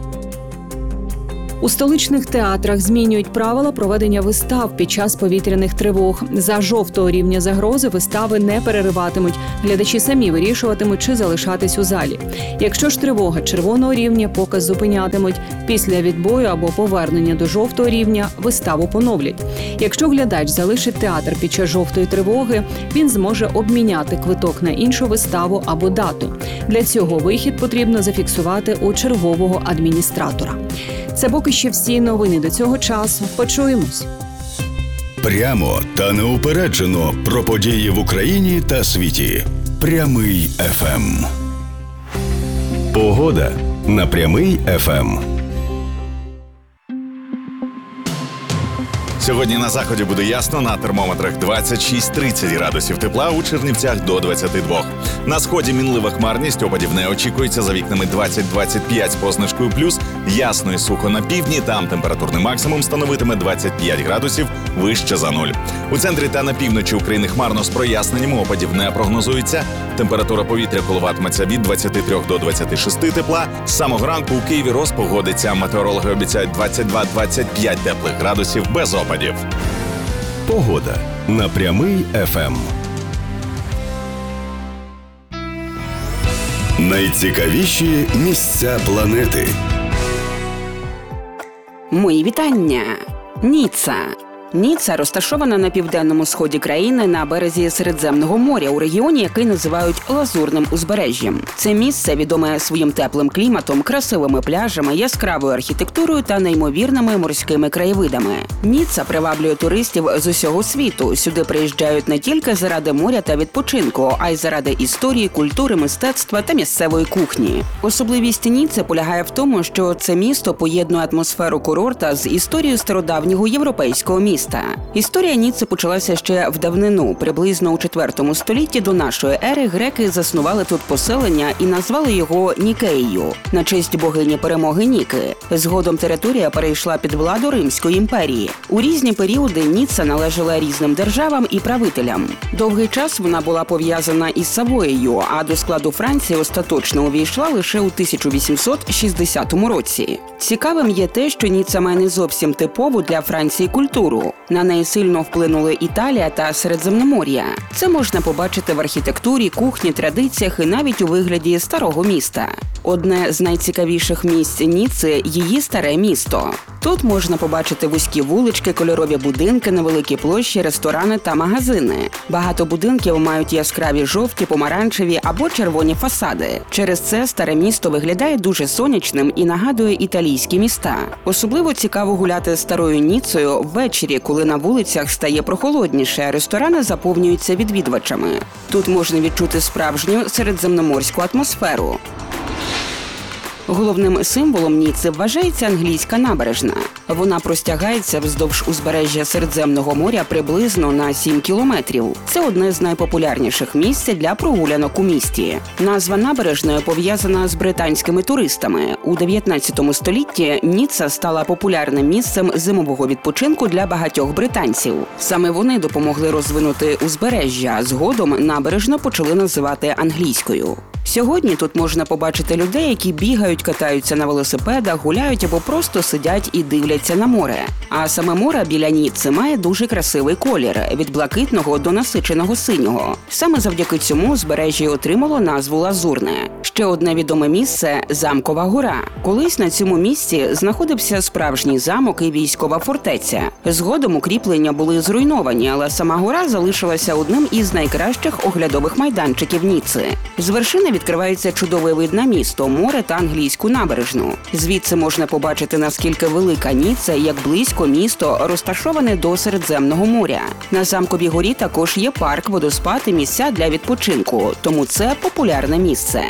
У столичних театрах змінюють правила проведення вистав під час повітряних тривог. За жовтого рівня загрози вистави не перериватимуть. Глядачі самі вирішуватимуть, чи залишатись у залі. Якщо ж тривога червоного рівня, показ зупинятимуть. Після відбою або повернення до жовтого рівня виставу поновлять. Якщо глядач залишить театр під час жовтої тривоги, він зможе обміняти квиток на іншу виставу або дату. Для цього вихід потрібно зафіксувати у чергового адміністратора. Це поки що всі новини до цього часу. Почуємось. Прямо та неупереджено про події в Україні та світі. Прямий еф ем. Погода на Прямий еф ем. Сьогодні на заході буде ясно, на термометрах двадцять шість тридцять градусів тепла, у Чернівцях до двадцяти двох. На сході мінлива хмарність, опадів не очікується, за вікнами двадцять двадцять п'ять з позначкою плюс, ясно і сухо на півдні, там температурний максимум становитиме двадцять п'ять градусів, вище за нуль. У центрі та на півночі України хмарно з проясненням, опадів не прогнозується, температура повітря коливатиметься від двадцяти трьох до двадцяти шести тепла. З самого ранку у Києві розпогодиться, метеорологи обіцяють двадцять два - двадцять п'ять теплих градусів без опадів. Погода на Прямий еф ем. Найцікавіші місця планети. Мої вітання! Ніцца. Ніцца розташована на південному сході країни на березі Середземного моря у регіоні, який називають Лазурним узбережжям. Це місце відоме своїм теплим кліматом, красивими пляжами, яскравою архітектурою та неймовірними морськими краєвидами. Ніцца приваблює туристів з усього світу. Сюди приїжджають не тільки заради моря та відпочинку, а й заради історії, культури, мистецтва та місцевої кухні. Особливість Ніцци полягає в тому, що це місто поєднує атмосферу курорта з історією стародавнього європейського міста. Історія Ніцци почалася ще в давнину. Приблизно у четвертому столітті до нашої ери греки заснували тут поселення і назвали його Нікеєю на честь богині перемоги Ніки. Згодом територія перейшла під владу Римської імперії. У різні періоди Ніцца належала різним державам і правителям. Довгий час вона була пов'язана із Савоєю, а до складу Франції остаточно увійшла лише у тисяча вісімсот шістдесятому році. Цікавим є те, що Ніцца має не зовсім типову для Франції культуру. На неї сильно вплинули Італія та Середземномор'я. Це можна побачити в архітектурі, кухні, традиціях і навіть у вигляді старого міста. Одне з найцікавіших місць Ніцци – її старе місто. Тут можна побачити вузькі вулички, кольорові будинки, невеликі площі, ресторани та магазини. Багато будинків мають яскраві жовті, помаранчеві або червоні фасади. Через це старе місто виглядає дуже сонячним і нагадує італійські міста. Особливо цікаво гуляти старою Ніццею ввечері, коли на вулицях стає прохолодніше, а ресторани заповнюються відвідувачами. Тут можна відчути справжню середземноморську атмосферу. Головним символом Ніцци вважається англійська набережна. Вона простягається вздовж узбережжя Середземного моря приблизно на сім кілометрів. Це одне з найпопулярніших місць для прогулянок у місті. Назва набережної пов'язана з британськими туристами. У дев'ятнадцятому столітті Ніцца стала популярним місцем зимового відпочинку для багатьох британців. Саме вони допомогли розвинути узбережжя, а згодом набережну почали називати англійською. Сьогодні тут можна побачити людей, які бігають, катаються на велосипедах, гуляють або просто сидять і дивляться на море. А саме море біля Ніцци має дуже красивий колір – від блакитного до насиченого синього. Саме завдяки цьому узбережжя отримало назву Лазурне. Ще одне відоме місце – Замкова гора. Колись на цьому місці знаходився справжній замок і військова фортеця. Згодом укріплення були зруйновані, але сама гора залишилася одним із найкращих оглядових майданчиків Ніцци. З вершини відкривається чудовий вид на місто, море та англійську набережну. Звідси можна побачити, наскільки велика Ніцца, як близько місто розташоване до Середземного моря. На Замковій горі також є парк, водоспад і місця для відпочинку, тому це популярне місце.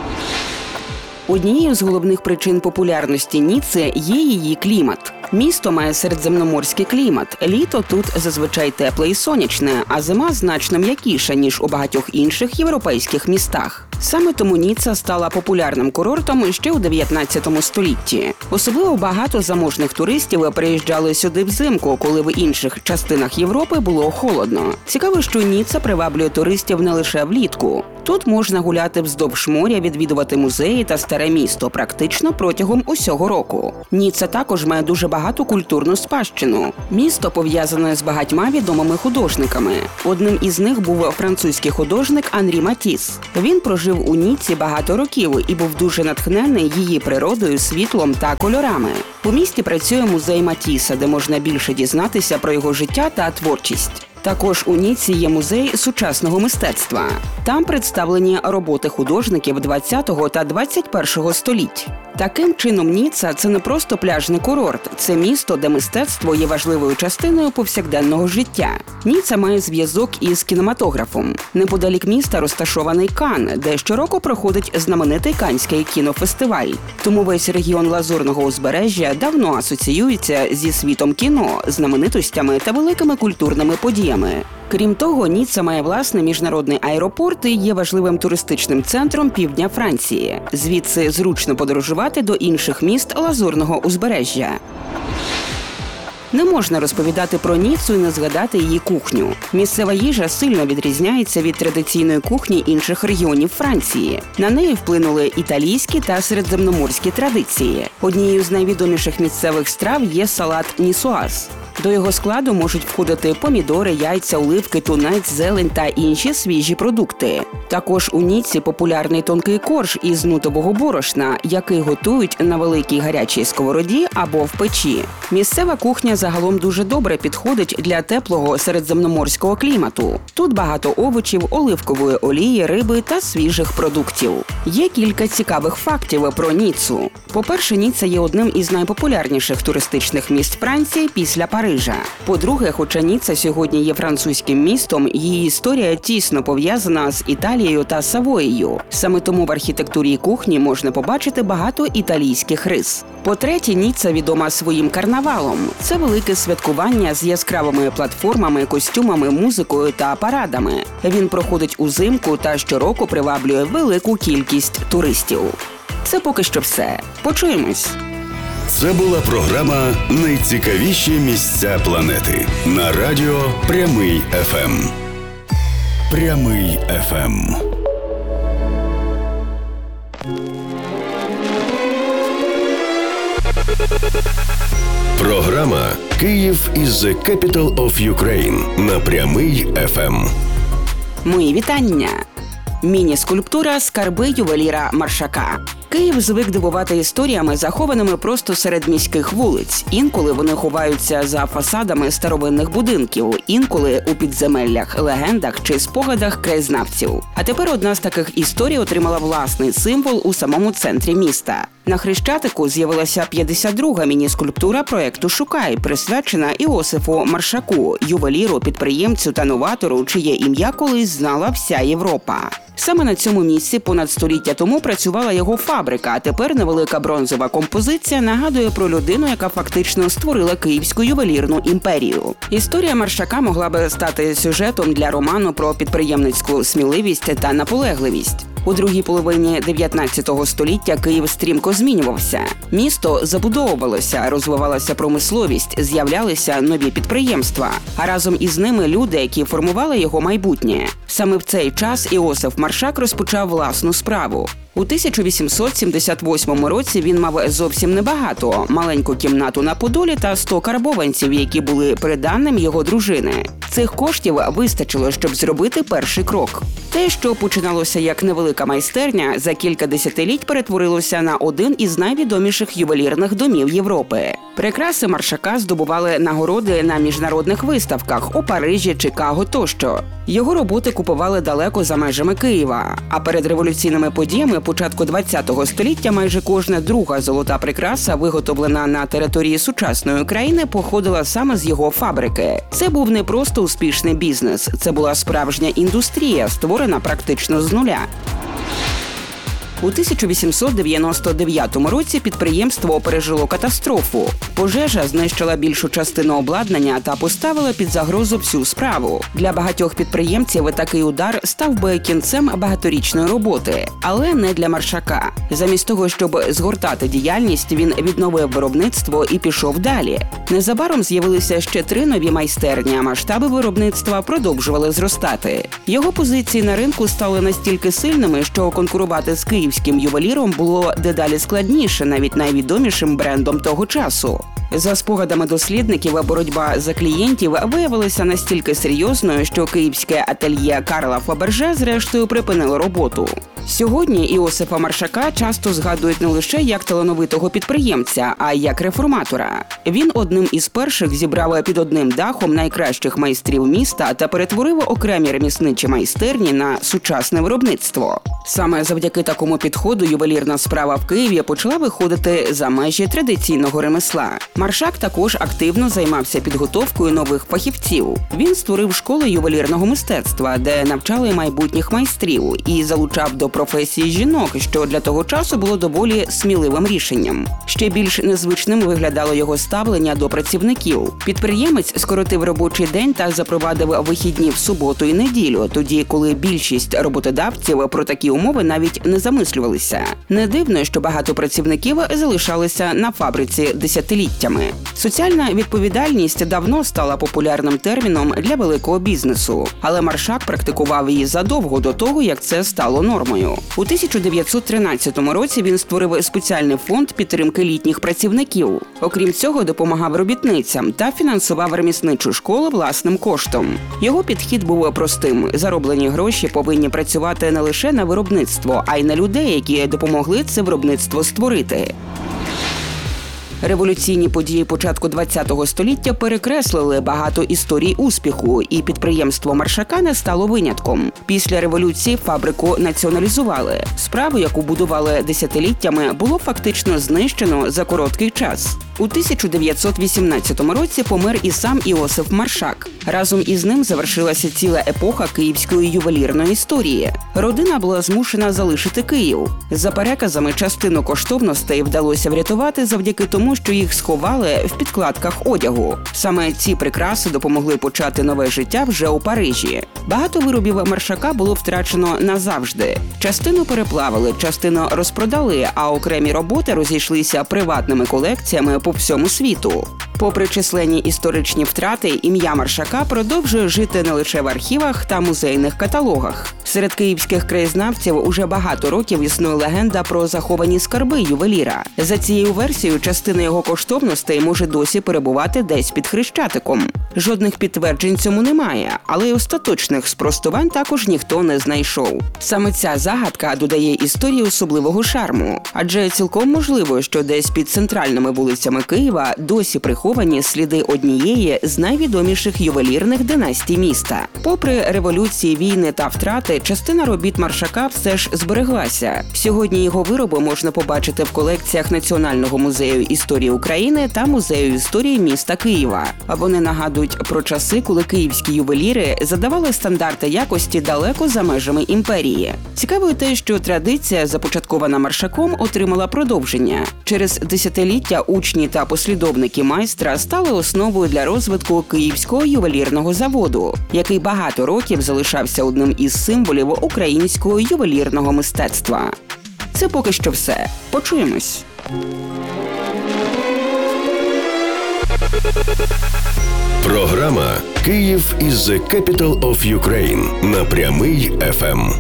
Однією з головних причин популярності Ніцци є її клімат. Місто має середземноморський клімат. Літо тут зазвичай тепле і сонячне, а зима значно м'якіша, ніж у багатьох інших європейських містах. Саме тому Ніцца стала популярним курортом ще у дев'ятнадцятому столітті. Особливо багато заможних туристів приїжджали сюди взимку, коли в інших частинах Європи було холодно. Цікаво, що Ніцца приваблює туристів не лише влітку. Тут можна гуляти вздовж моря, відвідувати музеї та старе місто практично протягом усього року. Ніцца також має дуже багату культурну спадщину. Місто пов'язане з багатьма відомими художниками. Одним із них був французький художник Анрі Матіс. Він прожив у Ніцці багато років і був дуже натхнений її природою, світлом та кольорами. У місті працює музей Матіса, де можна більше дізнатися про його життя та творчість. Також у Ніцці є музей сучасного мистецтва. Там представлені роботи художників ХХ та двадцять першого століть. Таким чином, Ніцца – це не просто пляжний курорт, це місто, де мистецтво є важливою частиною повсякденного життя. Ніцца має зв'язок із кінематографом. Неподалік міста розташований Кан, де щороку проходить знаменитий Канський кінофестиваль. Тому весь регіон Лазурного узбережжя давно асоціюється зі світом кіно, знаменитостями та великими культурними подіями. Крім того, Ніцца має власний міжнародний аеропорт і є важливим туристичним центром півдня Франції. Звідси зручно подорожувати до інших міст Лазурного узбережжя. Не можна розповідати про Ніццу і не згадати її кухню. Місцева їжа сильно відрізняється від традиційної кухні інших регіонів Франції. На неї вплинули італійські та середземноморські традиції. Однією з найвідоміших місцевих страв є салат нісуаз. До його складу можуть входити помідори, яйця, оливки, тунець, зелень та інші свіжі продукти. Також у Ніцці популярний тонкий корж із нутового борошна, який готують на великій гарячій сковороді або в печі. Місцева кухня загалом дуже добре підходить для теплого середземноморського клімату. Тут багато овочів, оливкової олії, риби та свіжих продуктів. Є кілька цікавих фактів про Ніццу. По-перше, Ніцца є одним із найпопулярніших туристичних місць Франції після Парижа. По-друге, хоча Ніцца сьогодні є французьким містом, її історія тісно пов'язана з Італією та Савоєю. Саме тому в архітектурі і кухні можна побачити багато італійських рис. По-третє, Ніцца відома своїм карнавалом. Це велике святкування з яскравими платформами, костюмами, музикою та парадами. Він проходить узимку та щороку приваблює велику кількість туристів. Це поки що все. Почуємось. Це була програма «Найцікавіші місця планети» на радіо Прямий еф ем. Прямий еф ем. Програма «Київ is the capital of Ukraine» на Прямий еф ем. Мої вітання! Міні-скульптура «Скарби ювеліра Маршака». Київ звик дивувати історіями, захованими просто серед міських вулиць. Інколи вони ховаються за фасадами старовинних будинків, інколи у підземеллях, легендах чи спогадах краєзнавців. А тепер одна з таких історій отримала власний символ у самому центрі міста. На Хрещатику з'явилася п'ятдесят друга міні-скульптура проєкту «Шукай», присвячена Іосифу Маршаку, ювеліру, підприємцю та новатору, чиє ім'я колись знала вся Європа. Саме на цьому місці понад століття тому працювала його фабрика, а тепер невелика бронзова композиція нагадує про людину, яка фактично створила київську ювелірну імперію. Історія Маршака могла би стати сюжетом для роману про підприємницьку сміливість та наполегливість. У другій половині дев'ятнадцятого століття Київ стрімко змінювався. Місто забудовувалося, розвивалася промисловість, з'являлися нові підприємства, а разом із ними люди, які формували його майбутнє. Саме в цей час Іосиф Маршак розпочав власну справу. У тисяча вісімсот сімдесят восьмому році він мав зовсім небагато – маленьку кімнату на Подолі та сто карбованців, які були приданним його дружини. Цих коштів вистачило, щоб зробити перший крок. Те, що починалося як невелика майстерня, за кілька десятиліть перетворилося на один із найвідоміших ювелірних домів Європи. Прикраси Маршака здобували нагороди на міжнародних виставках у Парижі, Чикаго тощо. Його роботи купували далеко за межами Києва. А перед революційними подіями початку ХХ століття майже кожна друга золота прикраса, виготовлена на території сучасної України, походила саме з його фабрики. Це був не просто успішний бізнес, це була справжня індустрія, створена практично з нуля. У тисяча вісімсот дев'яносто дев'ятому році підприємство пережило катастрофу. Пожежа знищила більшу частину обладнання та поставила під загрозу всю справу. Для багатьох підприємців такий удар став би кінцем багаторічної роботи, але не для Маршака. Замість того, щоб згортати діяльність, він відновив виробництво і пішов далі. Незабаром з'явилися ще три нові майстерні, а масштаби виробництва продовжували зростати. Його позиції на ринку стали настільки сильними, що конкурувати з Києвом київським ювеліром було дедалі складніше навіть найвідомішим брендом того часу. За спогадами дослідників, боротьба за клієнтів виявилася настільки серйозною, що київське ательє Карла Фаберже зрештою припинило роботу. Сьогодні Іосифа Маршака часто згадують не лише як талановитого підприємця, а й як реформатора. Він одним із перших зібрав під одним дахом найкращих майстрів міста та перетворив окремі ремісничі майстерні на сучасне виробництво. Саме завдяки такому підходу ювелірна справа в Києві почала виходити за межі традиційного ремесла. Маршак також активно займався підготовкою нових фахівців. Він створив школи ювелірного мистецтва, де навчали майбутніх майстрів і залучав до професії жінок, що для того часу було доволі сміливим рішенням. Ще більш незвичним виглядало його ставлення до працівників. Підприємець скоротив робочий день та запровадив вихідні в суботу і неділю, тоді, коли більшість роботодавців про такі умови навіть не замислювалися. Не дивно, що багато працівників залишалися на фабриці десятиліттями. цінностями. Соціальна відповідальність давно стала популярним терміном для великого бізнесу, але Маршак практикував її задовго до того, як це стало нормою. У тисяча дев'ятсот тринадцятому році він створив спеціальний фонд підтримки літніх працівників. Окрім цього, допомагав робітницям та фінансував ремісничу школу власним коштом. Його підхід був простим – зароблені гроші повинні працювати не лише на виробництво, а й на людей, які допомогли це виробництво створити. Революційні події початку ХХ століття перекреслили багато історій успіху, і підприємство Маршака не стало винятком. Після революції фабрику націоналізували. Справу, яку будували десятиліттями, було фактично знищено за короткий час. У тисяча дев'ятсот вісімнадцятому році помер і сам Іосиф Маршак. Разом із ним завершилася ціла епоха київської ювелірної історії. Родина була змушена залишити Київ. За переказами, частину коштовностей вдалося врятувати завдяки тому, що їх сховали в підкладках одягу. Саме ці прикраси допомогли почати нове життя вже у Парижі. Багато виробів Маршака було втрачено назавжди. Частину переплавили, частину розпродали, а окремі роботи розійшлися приватними колекціями по всьому світу. Попри численні історичні втрати, ім'я Маршака продовжує жити не лише в архівах та музейних каталогах. Серед київських краєзнавців уже багато років існує легенда про заховані скарби ювеліра. За цією версією, частина його коштовностей може досі перебувати десь під Хрещатиком. Жодних підтверджень цьому немає, але й остаточних спростувань також ніхто не знайшов. Саме ця загадка додає історії особливого шарму, адже цілком можливо, що десь під центральними вулицями Києва досі приховані сліди однієї з найвідоміших ювелірних династій міста. Попри революції, війни та втрати, частина робіт Маршака все ж збереглася. Сьогодні його вироби можна побачити в колекціях Національного музею історії України та Музею історії міста Києва. Вони нагадують про часи, коли київські ювеліри задавали стандарти якості далеко за межами імперії. Цікаво те, що традиція, започаткована Маршаком, отримала продовження. Через десятиліття учні та послідовники майстра стали основою для розвитку Київського ювелірного заводу, який багато років залишався одним із символів українського ювелірного мистецтва. Це поки що все. Почуємось. Програма «Київ is the capital of Ukraine» на Прямий еф ем.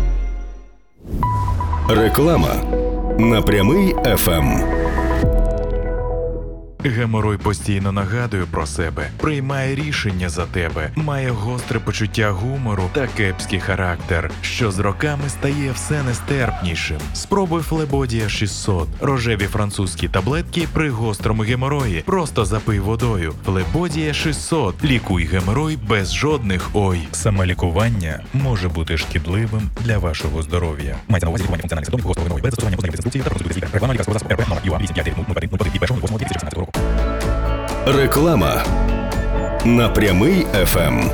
Реклама на Прямий еф ем. Геморой постійно нагадує про себе, приймає рішення за тебе, має гостре почуття гумору та кепський характер, що з роками стає все нестерпнішим. Спробуй Флебодія шістсот. Рожеві французькі таблетки при гострому геморої. Просто запий водою. Флебодія шістсот. Лікуй геморой без жодних ой. Самолікування може бути шкідливим для вашого здоров'я. Мається на увазі лікування функціональних симптомів гострого геморою без застосування позначних інструкцій та розсудити лікар. Реклама лікарського засобу РП номер ю а вісім п'ять нуль один нуль один від першого двадцять сімнадцятого року. Реклама на Прямий еф ем.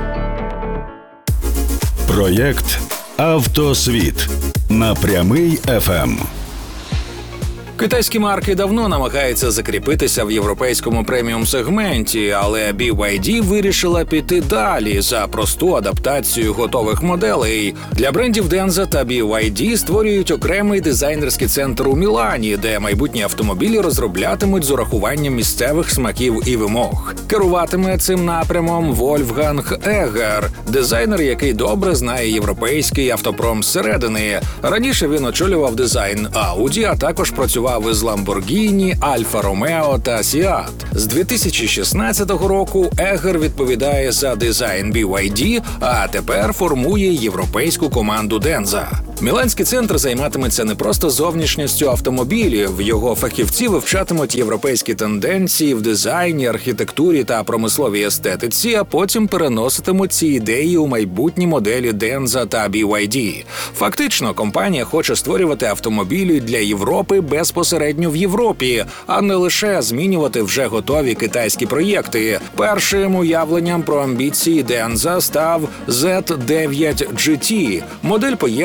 Проєкт «Автосвіт» на Прямий еф ем. Китайські марки давно намагаються закріпитися в європейському преміум-сегменті, але бі вай ді вирішила піти далі за просту адаптацію готових моделей. Для брендів Денза та бі вай ді створюють окремий дизайнерський центр у Мілані, де майбутні автомобілі розроблятимуть з урахуванням місцевих смаків і вимог. Керуватиме цим напрямом Вольфганг Егер, дизайнер, який добре знає європейський автопром зсередини. Раніше він очолював дизайн Audi, а також працював із Lamborghini, Альфа Ромео та Сіат. З дві тисячі шістнадцятого року Егер відповідає за дизайн бі вай ді, а тепер формує європейську команду Денза. Міланський центр займатиметься не просто зовнішністю автомобілів, його фахівці вивчатимуть європейські тенденції в дизайні, архітектурі та промисловій естетиці, а потім переноситимуть ці ідеї у майбутні моделі Денза та бі вай ді. Фактично, компанія хоче створювати автомобілі для Європи безпосередньо в Європі, а не лише змінювати вже готові китайські проєкти. Першим уявленням про амбіції Денза став зет дев'ять джі ті. Модель поєднує стиль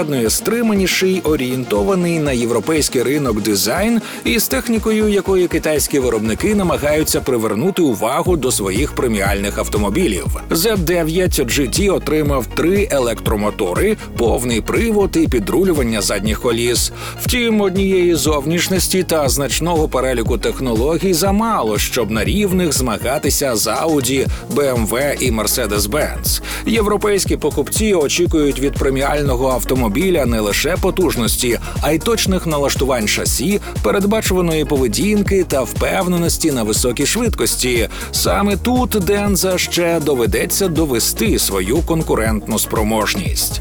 стриманіший, орієнтований на європейський ринок дизайн із технікою, якої китайські виробники намагаються привернути увагу до своїх преміальних автомобілів. зет дев'ять джі ті отримав три електромотори, повний привод і підрулювання задніх коліс. Втім, однієї зовнішності та значного переліку технологій замало, щоб на рівних змагатися з Audi, бі ем ве і Mercedes-Benz. Європейські покупці очікують від преміального автомобіля не лише потужності, а й точних налаштувань шасі, передбачуваної поведінки та впевненості на високій швидкості. Саме тут Денза ще доведеться довести свою конкурентну спроможність.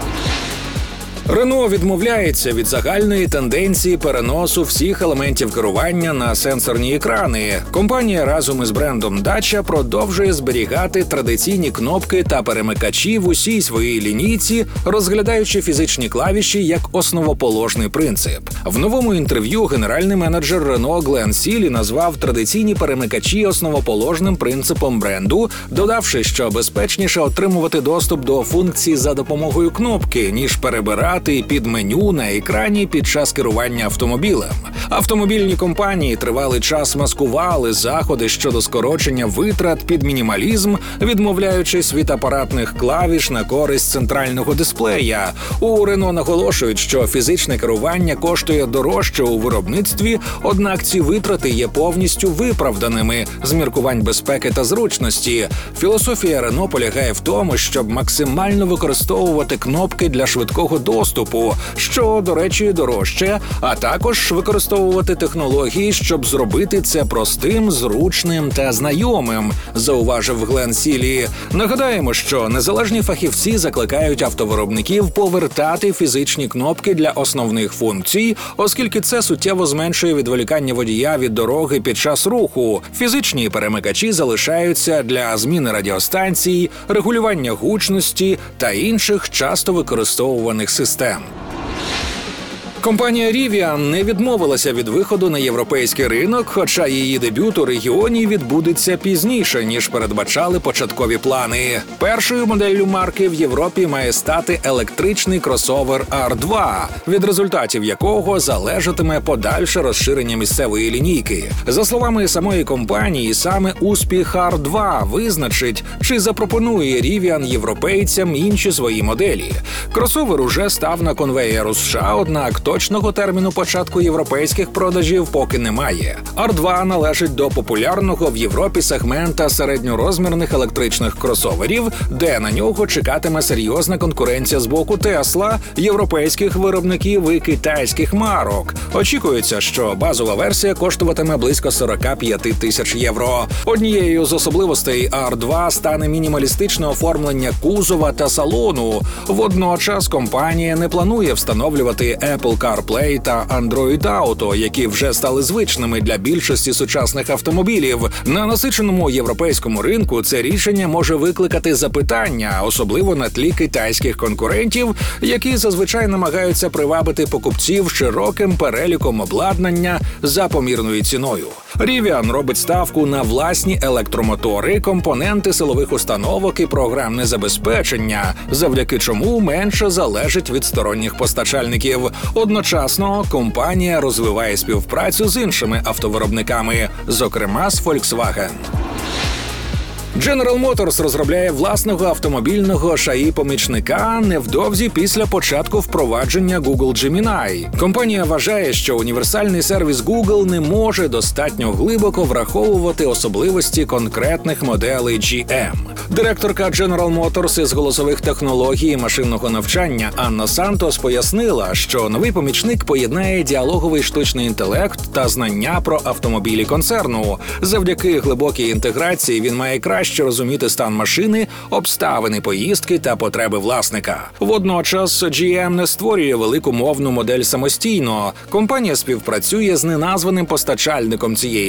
Рено відмовляється від загальної тенденції переносу всіх елементів керування на сенсорні екрани. Компанія разом із брендом Dacia продовжує зберігати традиційні кнопки та перемикачі в усій своїй лінійці, розглядаючи фізичні клавіші як основоположний принцип. В новому інтерв'ю генеральний менеджер Рено Глен Сілі назвав традиційні перемикачі основоположним принципом бренду, додавши, що безпечніше отримувати доступ до функцій за допомогою кнопки, ніж перебирати під меню на екрані під час керування автомобілем. Автомобільні компанії тривалий час маскували заходи щодо скорочення витрат під мінімалізм, відмовляючись від апаратних клавіш на користь центрального дисплея. У Рено наголошують, що фізичне керування коштує дорожче у виробництві, однак ці витрати є повністю виправданими з міркувань безпеки та зручності. Філософія Рено полягає в тому, щоб максимально використовувати кнопки для швидкого доступу, що, до речі, дорожче, а також використовувати технології, щоб зробити це простим, зручним та знайомим, зауважив Глен Сілі. Нагадаємо, що незалежні фахівці закликають автовиробників повертати фізичні кнопки для основних функцій, оскільки це суттєво зменшує відволікання водія від дороги під час руху. Фізичні перемикачі залишаються для зміни радіостанцій, регулювання гучності та інших часто використовуваних систем. Компанія Rivian не відмовилася від виходу на європейський ринок, хоча її дебют у регіоні відбудеться пізніше, ніж передбачали початкові плани. Першою моделлю марки в Європі має стати електричний кросовер ар два, від результатів якого залежатиме подальше розширення місцевої лінійки. За словами самої компанії, саме успіх ар два визначить, чи запропонує Rivian європейцям інші свої моделі. Кросовер уже став на конвеєр у США, однак точного терміну початку європейських продажів поки немає. ар два належить до популярного в Європі сегмента середньорозмірних електричних кросоверів, де на нього чекатиме серйозна конкуренція з боку Tesla, європейських виробників і китайських марок. Очікується, що базова версія коштуватиме близько сорок п'ять тисяч євро. Однією з особливостей ар два стане мінімалістичне оформлення кузова та салону. Водночас компанія не планує встановлювати Apple CarPlay та Android Auto, які вже стали звичними для більшості сучасних автомобілів. На насиченому європейському ринку це рішення може викликати запитання, особливо на тлі китайських конкурентів, які зазвичай намагаються привабити покупців широким переліком обладнання за помірною ціною. Rivian робить ставку на власні електромотори, компоненти силових установок і програмне забезпечення, завдяки чому менше залежить від сторонніх постачальників. Одночасно компанія розвиває співпрацю з іншими автовиробниками, зокрема з Volkswagen. General Motors розробляє власного автомобільного еш ей ай-помічника невдовзі після початку впровадження Google Gemini. Компанія вважає, що універсальний сервіс Google не може достатньо глибоко враховувати особливості конкретних моделей джі ем. Директорка General Motors із голосових технологій і машинного навчання Анна Сантос пояснила, що новий помічник поєднає діалоговий штучний інтелект та знання про автомобілі концерну. Завдяки глибокій інтеграції він має краще краще розуміти стан машини, обставини поїздки та потреби власника. Водночас джі ем не створює велику мовну модель самостійно. Компанія співпрацює з неназваним постачальником цієї